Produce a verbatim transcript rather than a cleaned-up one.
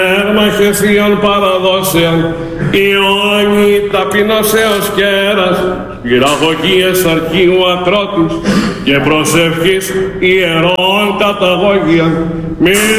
Έρμαχε θείων παραδόσεων, Ιωάννη ταπεινώσεως κέρας, πυραγωγίες αρχείου ακρότης και προσευχής ιερών καταγώγιων.